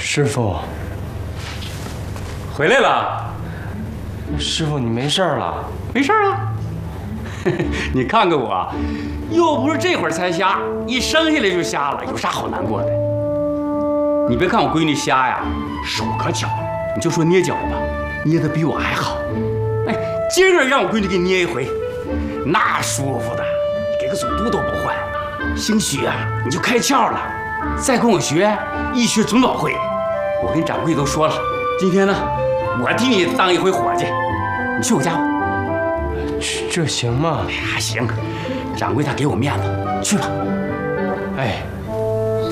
师傅， 回来了。 师傅，你没事了？ 没事啊。你看看我，又不是这会儿才瞎，一生下来就瞎了，有啥好难过的？你别看我闺女瞎呀，手可巧了。你就说捏脚吧，捏得比我还好。哎，今儿个让我闺女给你捏一回，那舒服的，你给个总督都不换。兴许啊，你就开窍了。再跟我学，一学总老会。我跟掌柜都说了，今天呢，我替你当一回伙计，你去我家吧。 这行吗？ 哎呀，行，掌柜他给我面子，去吧。 哎。